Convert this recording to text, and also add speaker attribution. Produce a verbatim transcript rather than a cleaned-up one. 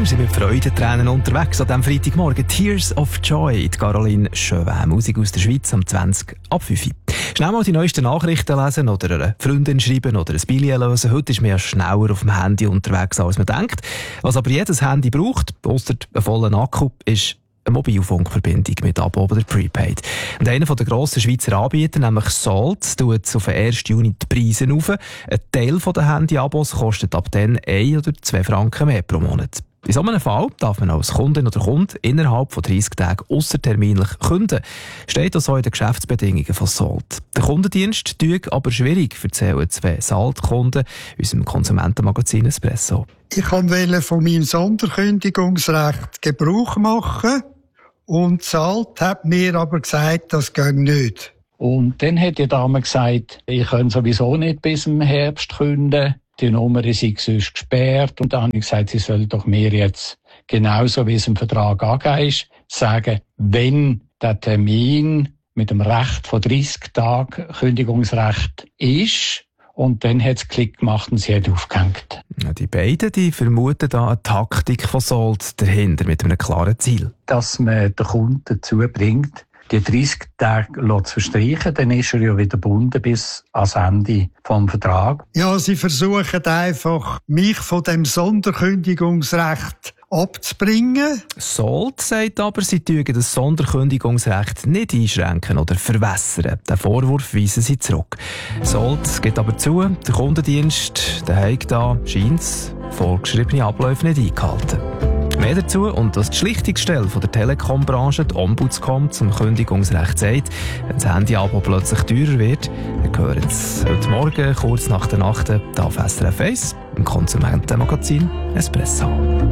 Speaker 1: sind mit Freudentränen unterwegs an diesem Freitagmorgen. Tears of Joy, die Caroline Chauvin. Musik aus der Schweiz am zwanzig ab fünf. Schnell mal die neuesten Nachrichten lesen oder einer Freundin schreiben oder ein Billet lösen. Heute ist man ja schneller auf dem Handy unterwegs, als man denkt. Was aber jedes Handy braucht, ausser einen vollen Akku, ist eine Mobilfunkverbindung mit Abo oder Prepaid. Und einer der grossen Schweizer Anbieter, nämlich Salt, tut auf den ersten Juni die Preise auf. Ein Teil der Handy-Abos kostet ab dann ein oder zwei Franken mehr pro Monat. In so einem Fall darf man als Kundin oder Kunde innerhalb von dreissig Tagen ausserterminlich künden. Steht das auch in den Geschäftsbedingungen von Salt. Der Kundendienst tut aber schwierig, erzählen zwei Salt-Kunden in unserem Konsumentenmagazin Espresso.
Speaker 2: Ich wollte von meinem Sonderkündigungsrecht Gebrauch machen und Salt hat mir aber gesagt, das geht nicht.
Speaker 3: Und dann hat die Dame gesagt, ich kann sowieso nicht bis im Herbst künden. Die Nummer sei sonst gesperrt. Und dann habe ich gesagt, sie soll doch mir jetzt, genauso wie es im Vertrag angegeben ist, sagen, wenn der Termin mit dem Recht von dreissig Tagen Kündigungsrecht ist. Und dann hat es Klick gemacht und sie hat aufgehängt.
Speaker 1: Ja, die beiden die vermuten da eine Taktik von Salt dahinter mit einem klaren Ziel.
Speaker 3: Dass man den Kunden dazu bringt, die dreissig Tage zu verstreichen, dann ist er ja wieder gebunden bis ans Ende vom Vertrag.
Speaker 2: Ja, sie versuchen einfach, mich von dem Sonderkündigungsrecht abzubringen.
Speaker 1: Salt sagt aber, sie dürfen das Sonderkündigungsrecht nicht einschränken oder verwässern. Den Vorwurf weisen sie zurück. Salt gibt aber zu, der Kundendienst, der hat da, scheint es, vorgeschriebene Abläufe nicht eingehalten. Mehr dazu und dass die Schlichtungsstelle von der Telekom-Branche, die Ombudscom, zum Kündigungsrecht sagt, wenn das Handy-Abo plötzlich teurer wird, dann hören Sie heute Morgen, kurz nach der Nacht, hier auf S R F eins, im Konsumentenmagazin Espresso.